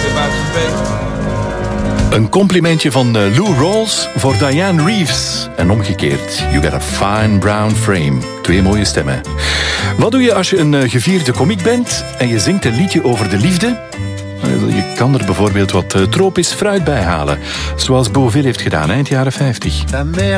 Een complimentje van Lou Rawls voor Diane Reeves. En omgekeerd. You got a fine brown frame. 2 mooie stemmen. Wat doe je als je een gevierde komiek bent en je zingt een liedje over de liefde? Je kan er bijvoorbeeld wat tropisch fruit bij halen. Zoals Beauvais heeft gedaan eind jaren 50.